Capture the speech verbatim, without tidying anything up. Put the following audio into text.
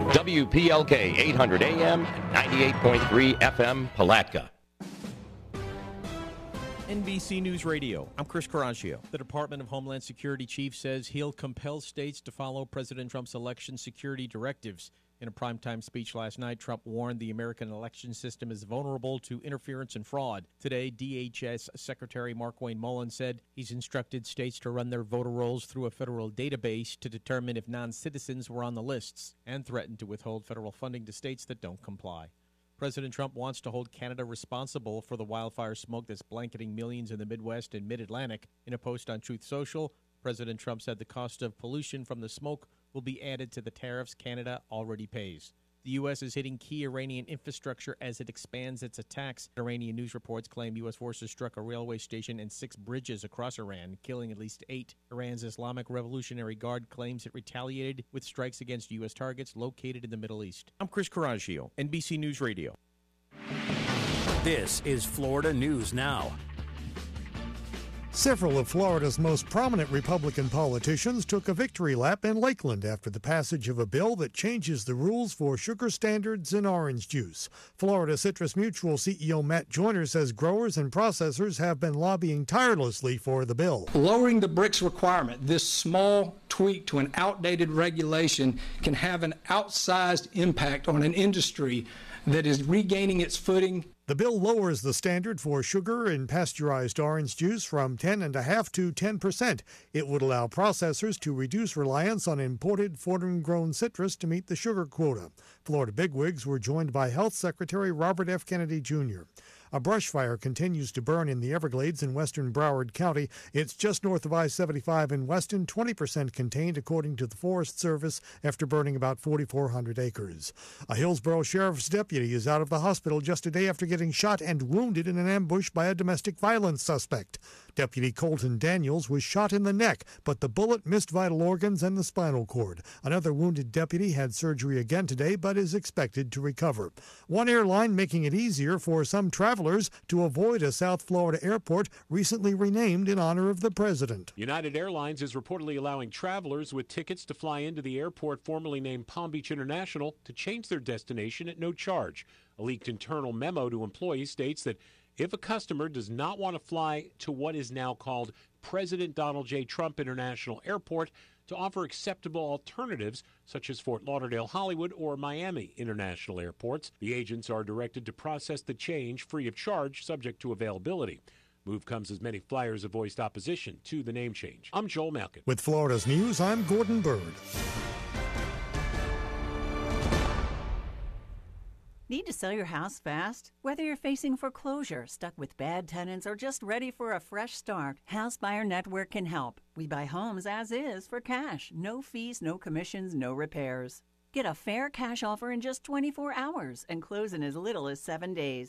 W P L K eight hundred A M and ninety-eight point three F M Palatka. N B C News Radio, I'm Chris Caraccio. The Department of Homeland Security chief says he'll compel states to follow President Trump's election security directives. In a primetime speech last night, Trump warned the American election system is vulnerable to interference and fraud. Today, D H S Secretary Markwayne Mullin said he's instructed states to run their voter rolls through a federal database to determine if non-citizens were on the lists, and threatened to withhold federal funding to states that don't comply. President Trump wants to hold Canada responsible for the wildfire smoke that's blanketing millions in the Midwest and Mid-Atlantic. In a post on Truth Social, President Trump said the cost of pollution from the smoke will be added to the tariffs Canada already pays. The U S is hitting key Iranian infrastructure as it expands its attacks. Iranian news reports claim U S forces struck a railway station and six bridges across Iran, killing at least eight. Iran's Islamic Revolutionary Guard claims it retaliated with strikes against U S targets located in the Middle East. I'm Chris Caraccio, N B C News Radio. This is Florida News Now. Several of Florida's most prominent Republican politicians took a victory lap in Lakeland after the passage of a bill that changes the rules for sugar standards in orange juice. Florida Citrus Mutual C E O Matt Joyner says growers and processors have been lobbying tirelessly for the bill. Lowering the bricks requirement, this small tweak to an outdated regulation, can have an outsized impact on an industry that is regaining its footing. The bill lowers the standard for sugar in pasteurized orange juice from ten point five to ten percent. It would allow processors to reduce reliance on imported foreign-grown citrus to meet the sugar quota. Florida bigwigs were joined by Health Secretary Robert F. Kennedy Junior A brush fire continues to burn in the Everglades in western Broward County. It's just north of I seventy-five in Weston, twenty percent contained, according to the Forest Service, after burning about forty-four hundred acres. A Hillsborough Sheriff's deputy is out of the hospital just a day after getting shot and wounded in an ambush by a domestic violence suspect. Deputy Colton Daniels was shot in the neck, but the bullet missed vital organs and the spinal cord. Another wounded deputy had surgery again today, but is expected to recover. One airline making it easier for some travelers to avoid a South Florida airport recently renamed in honor of the president. United Airlines is reportedly allowing travelers with tickets to fly into the airport formerly named Palm Beach International to change their destination at no charge. A leaked internal memo to employees states that if a customer does not want to fly to what is now called President Donald J. Trump International Airport, to offer acceptable alternatives such as Fort Lauderdale, Hollywood, or Miami International Airports, the agents are directed to process the change free of charge, subject to availability. Move comes as many flyers have voiced opposition to the name change. I'm Joel Malkin. With Florida's News, I'm Gordon Bird. Need to sell your house fast? Whether you're facing foreclosure, stuck with bad tenants, or just ready for a fresh start, House Buyer Network can help. We buy homes as is for cash. No fees, no commissions, no repairs. Get a fair cash offer in just twenty-four hours and close in as little as seven days.